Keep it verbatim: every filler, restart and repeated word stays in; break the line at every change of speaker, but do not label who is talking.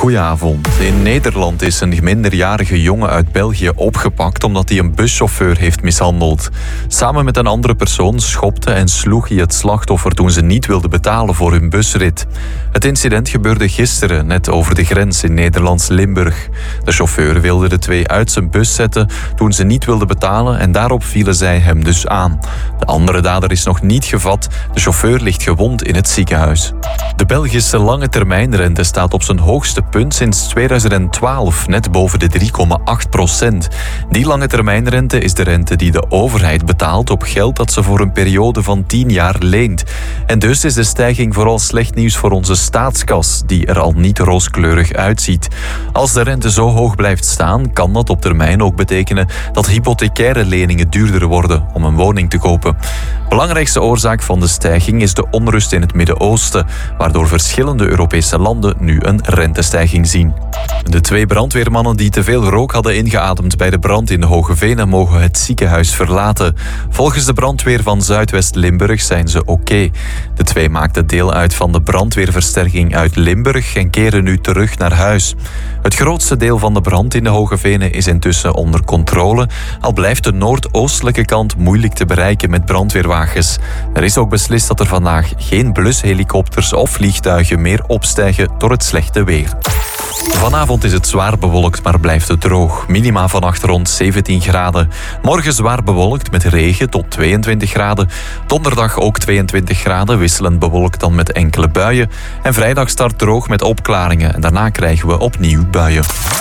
Goedenavond. In Nederland is een minderjarige jongen uit België opgepakt omdat hij een buschauffeur heeft mishandeld. Samen met een andere persoon schopte en sloeg hij het slachtoffer toen ze niet wilde betalen voor hun busrit. Het incident gebeurde gisteren, net over de grens in Nederlands Limburg. De chauffeur wilde de twee uit zijn bus zetten toen ze niet wilden betalen en daarop vielen zij hem dus aan. De andere dader is nog niet gevat. De chauffeur ligt gewond in het ziekenhuis. De Belgische lange termijnrente staat op zijn hoogste punt sinds tweeduizend twaalf, net boven de drie komma acht procent. Die lange termijnrente is de rente die de overheid betaalt op geld dat ze voor een periode van tien jaar leent. En dus is de stijging vooral slecht nieuws voor onze staatskas, die er al niet rooskleurig uitziet. Als de rente zo hoog blijft staan, kan dat op termijn ook betekenen dat hypothecaire leningen duurder worden om een woning te kopen. Belangrijkste oorzaak van de stijging is de onrust in het Midden-Oosten, waardoor verschillende Europese landen nu een rentestijging zien. De twee brandweermannen die te veel rook hadden ingeademd bij de brand in de Hoge Venen mogen het ziekenhuis verlaten. Volgens de brandweer van Zuidwest-Limburg zijn ze oké. De twee maakten deel uit van de brandweerversterking uit Limburg en keren nu terug naar huis. Het grootste deel van de brand in de Hoge Venen is intussen onder controle, al blijft de noordoostelijke kant moeilijk te bereiken met brandweerwagens. Er is ook beslist dat er vandaag geen blushelikopters of vliegtuigen meer opstijgen door het slechte weer. Vanavond is het zwaar bewolkt, maar blijft het droog. Minima vannacht rond zeventien graden. Morgen zwaar bewolkt met regen tot tweeëntwintig graden. Donderdag ook tweeëntwintig graden, wisselend bewolkt dan met enkele buien. En vrijdag start droog met opklaringen en daarna krijgen we opnieuw buien.